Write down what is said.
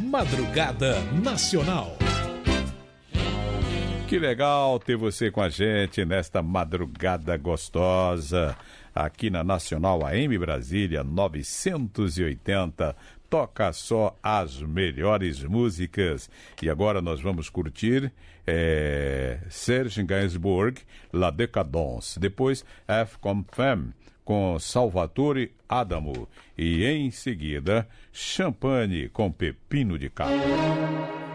Madrugada Nacional. Que legal ter você com a gente nesta madrugada gostosa, aqui na Nacional AM Brasília 980. Toca só as melhores músicas. E agora nós vamos curtir Serge Gainsbourg, La Décadence. Depois F comme Femme, com Salvatore Adamo. E em seguida, Champagne com Pepino de Cabo.